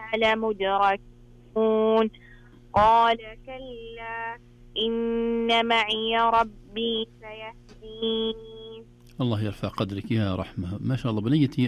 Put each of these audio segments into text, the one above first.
لمدركون قال كلا إن معي ربي سيهدين. الله يرفع قدرك يا رحمة، ما شاء الله بنيتي.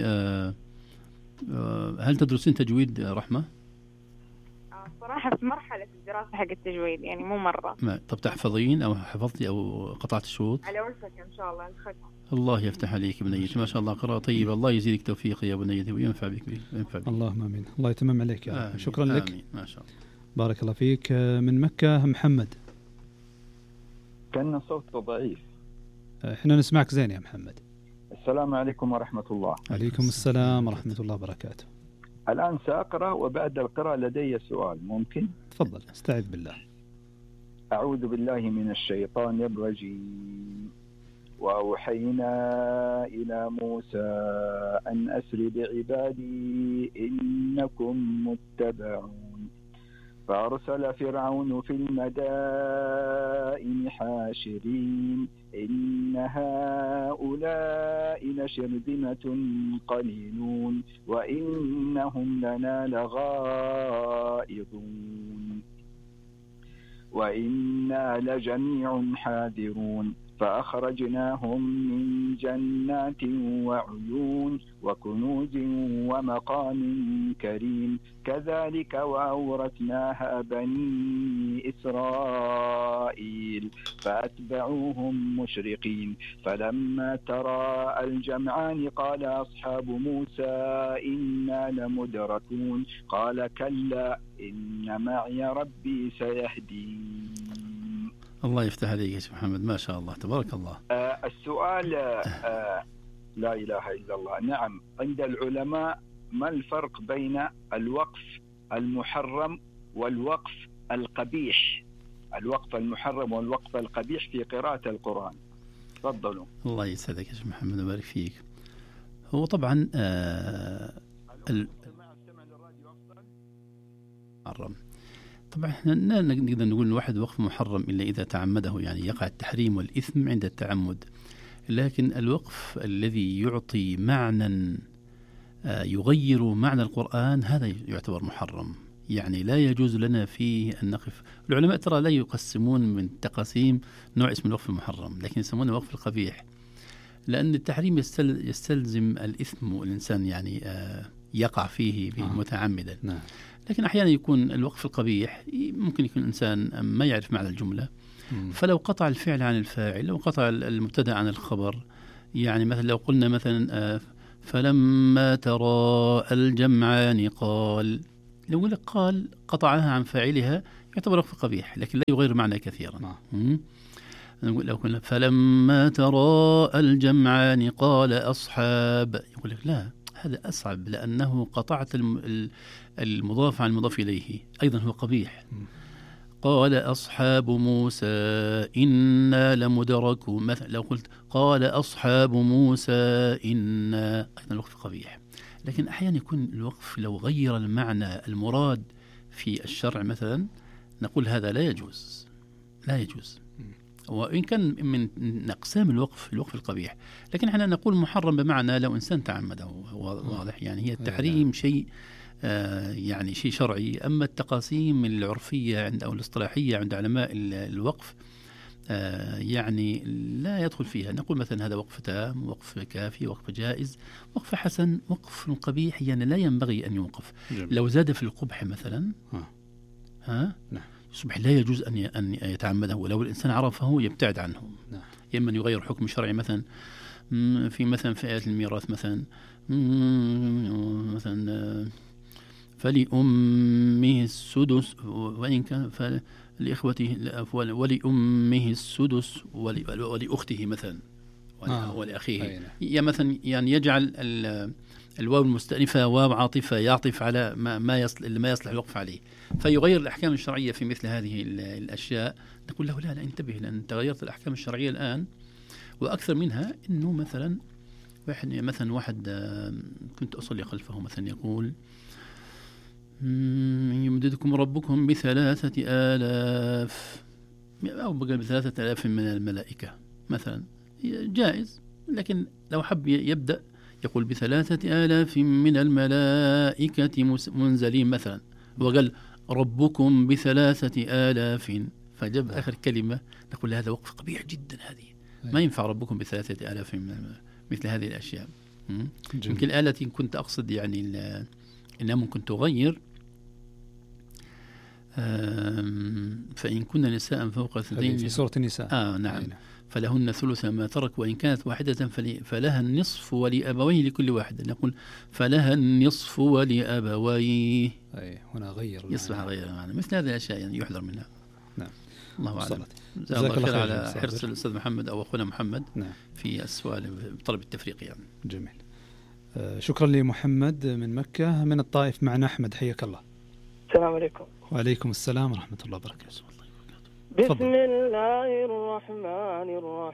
هل تدرسين تجويد رحمة؟ صراحة في مرحلة الدراسة حق التجويد يعني مو مرة. طب تحفظين أو حفظتي أو قطعت الشوط؟ على وشك إن شاء الله الختم. الله يفتح عليك بنيتي، ما شاء الله قراءة طيبة. الله يزيدك توفيق يا بنيتي وينفع بك اللهم آمين. الله يتمم عليك يا رب. شكرا لك. آمين. ما شاء الله. بارك الله فيك. من مكة محمد. كان صوته ضعيف. احنا نسمعك زين يا محمد. السلام عليكم ورحمة الله. عليكم السلام ورحمة الله وبركاته. الآن سأقرأ وبعد القراءة لدي سؤال، ممكن؟ تفضل. استعذ بالله. أعوذ بالله من الشيطان الرجيم. وأوحينا إلى موسى أن أسر بعبادي إنكم متبعون. فأرسل فرعون في المدائن حاشرين إن هؤلاء لشرذمة قليلون وإنهم لنا لغائظون وإنا لجميع حاذرون. فأخرجناهم من جنات وعيون وكنوز ومقام كريم كذلك وأورثناها بني إسرائيل فأتبعوهم مشرقين. فلما ترى الجمعان قال أصحاب موسى إنا لمدركون قال كلا إن معي ربي سيهدين. الله يفتح عليك يا شيخ محمد، ما شاء الله تبارك الله. السؤال لا إله إلا الله. نعم، عند العلماء ما الفرق بين الوقف المحرم والوقف القبيح؟ الوقف المحرم والوقف القبيح في قراءة القرآن. تفضلوا. الله يسعدك يا شيخ محمد ويبارك فيك. هو طبعا محرم. طبعا احنا لا نقدر نقول الواحد وقف محرم إلا إذا تعمده، يعني يقع التحريم والإثم عند التعمد. لكن الوقف الذي يعطي معنى يغير معنى القرآن هذا يعتبر محرم، يعني لا يجوز لنا فيه أن نقف. العلماء ترى لا يقسمون من تقاسيم نوع اسم الوقف المحرم، لكن يسمونه وقف القبيح، لأن التحريم يستلزم الإثم والإنسان يعني يقع فيه متعمدا. نعم. لكن أحيانا يكون الوقف القبيح ممكن يكون الإنسان ما يعرف معنى الجملة، فلو قطع الفعل عن الفاعل، لو قطع المبتدأ عن الخبر، يعني مثلا لو قلنا مثلا فلما ترى الجمعان قال، لو قلنا قال قطعها عن فاعلها يعتبر وقف قبيح، لكن لا يغير معنى كثيرا. لو قلنا فلما ترى الجمعان قال أصحاب، يقول لك لا، هذا أصعب لأنه قطعت المضاف عن المضاف إليه، أيضا هو قبيح. قال أصحاب موسى إنا لمدركون، مثلا لو قلت قال أصحاب موسى إنا، أيضا الوقف قبيح. لكن أحيانا يكون الوقف لو غير المعنى المراد في الشرع مثلا نقول هذا لا يجوز، لا يجوز، وإن كان من أقسام الوقف القبيح، لكن احنا نقول محرم بمعنى لو إنسان تعمده، واضح. يعني هي التحريم شيء يعني شيء شرعي، أما التقاسيم العرفية عند أو الاصطلاحية عند علماء الوقف يعني لا يدخل فيها. نقول مثلا هذا وقف تام، وقف كافي، وقف جائز، وقف حسن، وقف قبيح يعني لا ينبغي أن يوقف. لو زاد في القبح مثلا نعم، يصبح لا يجوز أن يتعمده، ولو الإنسان عرفه يبتعد عنه. نعم. إما يغير حكم شرعي مثلا في آيات الميراث مثلا فلأمه السدس وإن كان فلإخوته ولأمه السدس ولأخته مثلا ولأخيه. مثلا يعني يجعل الواو المستأنفة واو عاطفة يعطف على ما يصلح الوقف عليه، فيغير الأحكام الشرعية في مثل هذه الأشياء. نقول له لا انتبه، لأن تغيرت الأحكام الشرعية الآن، وأكثر منها إنه مثلا واحد كنت أصلي خلفه مثلا يقول يمددكم ربكم ب3,000 أو بقى ب3,000 من الملائكة مثلا، جائز. لكن لو حب يبدأ يقول ب3,000 من الملائكة منزلين مثلا، وقال ربكم ب3,000، فجاب آخر كلمة، نقول هذا وقف قبيح جدا، هذه ما ينفع ربكم ب3,000 مثل هذه الأشياء. يمكن الآلة التي كنت أقصد يعني إنها ممكن تغير، فإن كنا نساء فوق 2 في سورة النساء نعم فلهن ثلث ما ترك وإن كانت واحدة فلها النصف ولأبويه لكل واحد. نقول فلها النصف ولأبويه، هنا غير يصبح غير معنى. مثل هذه الأشياء يعني يحذر منها. نعم. الله أعلم. جزاك الله خير على حرص الأستاذ محمد أو أخونا محمد في السؤال بطلب التفريق يعني. جميل. شكرا لمحمد من مكة. من الطائف معنا أحمد، حياك الله. السلام عليكم. وعليكم السلام ورحمة الله وبركاته. بسم الله الرحمن الرحيم.